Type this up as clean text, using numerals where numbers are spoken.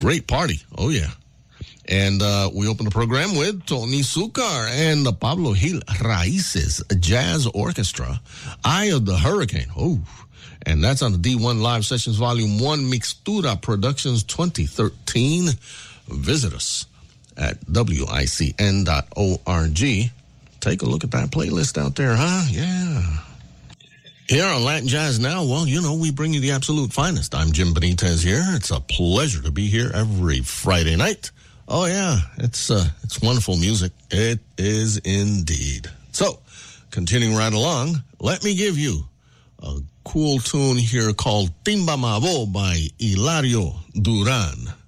Great party. Oh, yeah. And we open the program with Tony Sucar and the Pablo Gil Raíces Jazz Orchestra, Eye of the Hurricane. Oh, and that's on the D1 Live Sessions Volume 1, Mixtura Productions 2013. Visit us at WICN.org. Take a look at that playlist out there, huh? Yeah. Here on Latin Jazz Now, well, you know, we bring you the absolute finest. I'm Jim Benitez here. It's a pleasure to be here every Friday night. Oh, yeah, it's wonderful music. It is indeed. So, continuing right along, let me give you a cool tune here called Timba Mabo by Hilario Duran.